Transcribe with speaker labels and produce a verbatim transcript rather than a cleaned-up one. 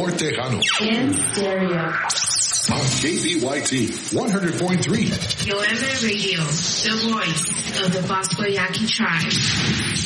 Speaker 1: mejor tejano.
Speaker 2: En stereo.
Speaker 1: On K B Y T one hundred point three.
Speaker 2: Yoeme Radio, the voice of the Bosco Yaqui tribe.